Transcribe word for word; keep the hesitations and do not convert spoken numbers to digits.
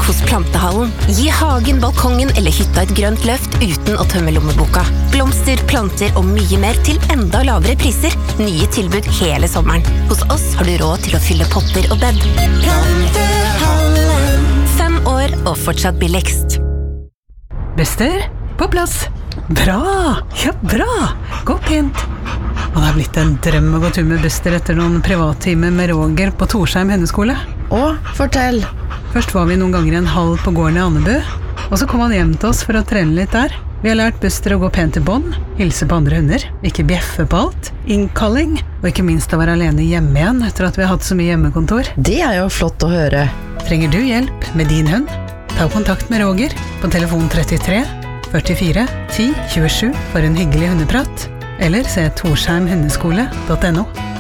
hos Plantehallen. Gi hagen, balkongen eller hytta et grønt løft uten å tømme lommeboka. Blomster, planter og mye mer til enda lavere priser. Nye tilbud hele sommeren. Hos oss har du råd til å fylle potter og bed. Plantehallen. Fem år og fortsatt billigst. Bester, på plass. Bra, ja bra. Gå pent. Og det har blitt en drøm å gå tur med Bester etter noen privattime med Roger på Torsheim hundeskole. Å, fortell. Først var vi noen ganger en halv på gården i Annebu, og så kom han hjem til oss for å trene litt der. Vi har lært Bester å gå pent i bånd, hilse på andre hunder, ikke bjeffe på alt, innkalling, og ikke minst å være alene hjemme igjen etter at vi har hatt så mye hjemmekontor. Det er jo flott å høre. Trenger du hjelp med din hund? Ta kontakt med Roger på telefon trettitre førtifire ti tjuesju for en hyggelig hundeprat, eller se torsheim hundeskole punktum no.